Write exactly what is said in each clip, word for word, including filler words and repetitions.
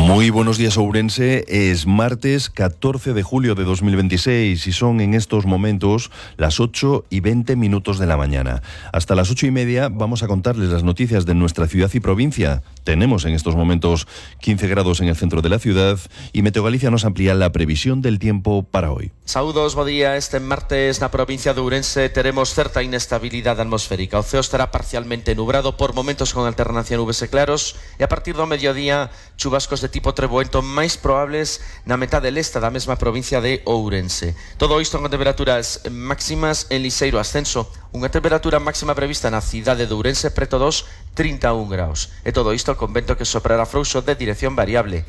Muy buenos días, Ourense. Es martes catorce de julio de dos mil veintiséis y son en estos momentos las ocho y veinte minutos de la mañana. Hasta las ocho y media vamos a contarles las noticias de nuestra ciudad y provincia. Tenemos en estos momentos quince grados en el centro de la ciudad y Meteo Galicia nos amplía la previsión del tiempo para hoy. Saúdos, bo día. Este martes na provincia de Ourense teremos certa inestabilidade atmosférica. O ceo estará parcialmente nubrado, por momentos con alternancia nubes e claros, e a partir do mediodía chubascos de tipo treboento máis probables na metade leste da mesma provincia de Ourense. Todo isto con temperaturas máximas en liseiro ascenso. Unha temperatura máxima prevista na cidade de Ourense preto dos trinta e un graus. E todo isto con vento que soprará frouxo de dirección variable.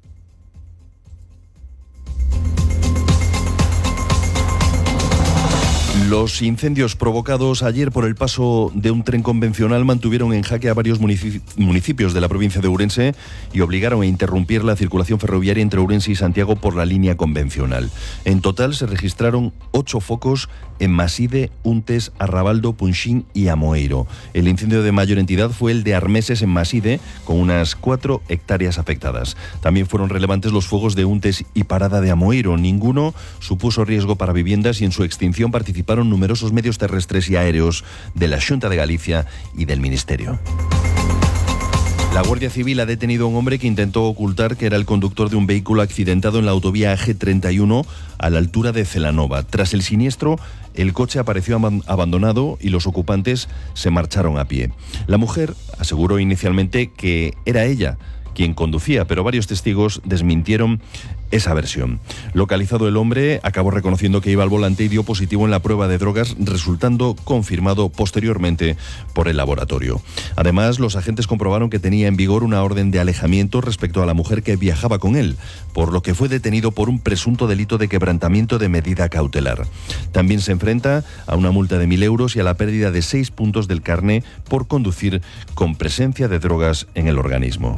Los incendios provocados ayer por el paso de un tren convencional mantuvieron en jaque a varios municipios de la provincia de Ourense y obligaron a interrumpir la circulación ferroviaria entre Ourense y Santiago por la línea convencional. En total se registraron ocho focos en Maside, Untes, Arrabaldo, Punxín y Amoeiro. El incendio de mayor entidad fue el de Armeses en Maside, con unas cuatro hectáreas afectadas. También fueron relevantes los fuegos de Untes y Parada de Amoeiro. Ninguno supuso riesgo para viviendas y en su extinción participaron numerosos medios terrestres y aéreos de la Xunta de Galicia y del Ministerio. La Guardia Civil ha detenido a un hombre que intentó ocultar que era el conductor de un vehículo accidentado en la autovía A G treinta y uno a la altura de Celanova. Tras el siniestro, el coche apareció abandonado y los ocupantes se marcharon a pie. La mujer aseguró inicialmente que era ella quien conducía, pero varios testigos desmintieron esa versión. Localizado el hombre, acabó reconociendo que iba al volante y dio positivo en la prueba de drogas, resultando confirmado posteriormente por el laboratorio. Además, los agentes comprobaron que tenía en vigor una orden de alejamiento respecto a la mujer que viajaba con él, por lo que fue detenido por un presunto delito de quebrantamiento de medida cautelar. También se enfrenta a una multa de mil euros y a la pérdida de seis puntos del carné por conducir con presencia de drogas en el organismo.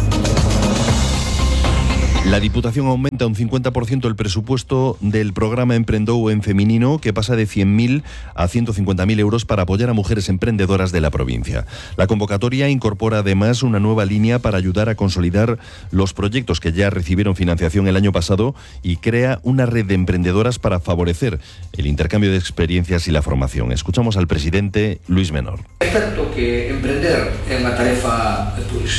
La Diputación aumenta un cincuenta por ciento el presupuesto del programa Emprendou en femenino, que pasa de cien mil a ciento cincuenta mil euros para apoyar a mujeres emprendedoras de la provincia. La convocatoria incorpora además una nueva línea para ayudar a consolidar los proyectos que ya recibieron financiación el año pasado y crea una red de emprendedoras para favorecer el intercambio de experiencias y la formación. Escuchamos al presidente Luis Menor. É certo que emprender é unha tarefa pois,